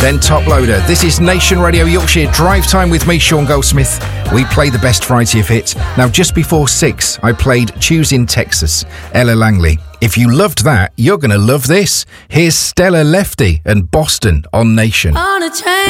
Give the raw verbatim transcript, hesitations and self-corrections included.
then Top Loader. This is Nation Radio Yorkshire Drive Time with me, Sean Goldsmith. We play the best variety of hits. Now, just before six, I played Choosing Texas, Ella Langley. If you loved that, you're going to love this. Here's Stella Lefty and Boston on Nation. On a train.